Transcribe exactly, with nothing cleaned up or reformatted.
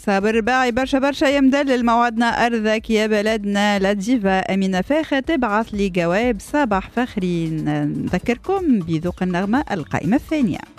صابر باعي برشا برشا يا مدلل موعدنا أرضك يا بلدنا. لا ديفا أمينة فاخر تبعث لي جواب صباح فخري. نذكركم بذوق النغمة القائمة الثانية.